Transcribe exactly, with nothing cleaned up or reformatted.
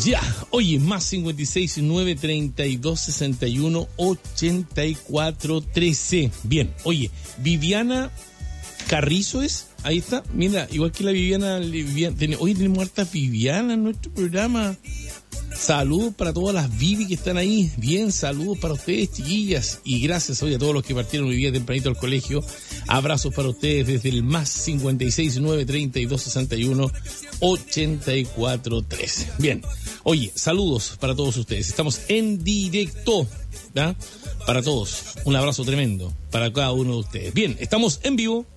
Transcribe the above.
Ya, oye, más cincuenta y seis, nueve, treinta y dos, sesenta y uno, ochenta y cuatro, trece. Bien, oye, Viviana Carrizo es, ahí está, mira, igual que la Viviana, Viviana ten, hoy tenemos hartas Viviana en nuestro programa. Saludos para todas las Vivi que están ahí. Bien, saludos para ustedes, chiquillas. Y gracias hoy a todos los que partieron hoy día tempranito al colegio. Abrazos para ustedes desde el más cincuenta y seis, nueve, treinta y dos, sesenta y uno, ochenta y cuatro, trece. Bien, oye, saludos para todos ustedes. Estamos en directo, ¿ya? Para todos, un abrazo tremendo para cada uno de ustedes. Bien, estamos en vivo